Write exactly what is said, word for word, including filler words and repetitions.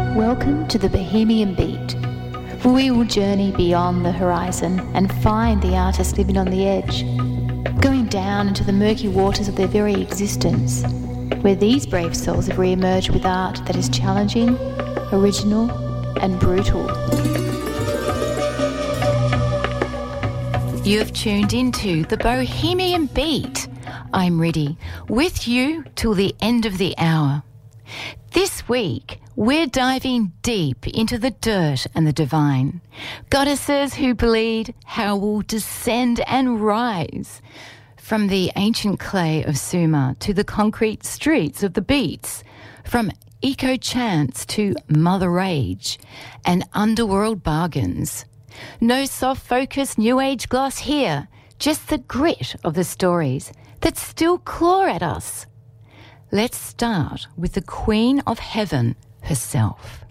Welcome to the Bohemian Beat, where we will journey beyond the horizon and find the artists living on the edge, going down into the murky waters of their very existence, where these brave souls have re-emerged with art that is challenging, original and brutal. You have tuned into the Bohemian Beat. I'm Riddy, with you till the end of the hour. This week, we're diving deep into the dirt and the divine. Goddesses who bleed, how will descend and rise. From the ancient clay of Sumer to the concrete streets of the beats, from eco-chants to mother rage and underworld bargains. No soft-focused new age gloss here, just the grit of the stories that still claw at us. Let's start with the Queen of Heaven herself.